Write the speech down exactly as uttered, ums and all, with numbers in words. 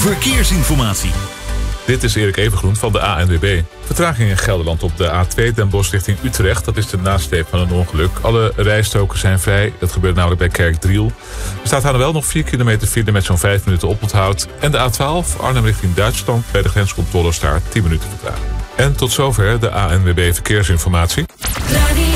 Verkeersinformatie. Dit is Erik Evengroen van de A N W B. Vertraging in Gelderland op de A twee Den Bosch richting Utrecht. Dat is de nasleep van een ongeluk. Alle rijstroken zijn vrij. Dat gebeurt namelijk bij Kerkdriel. Er staat aan wel nog vier kilometer file met zo'n vijf minuten oponthoud. En de A twaalf Arnhem richting Duitsland bij de grenscontrole staat tien minuten vertraging. En tot zover de A N W B Verkeersinformatie.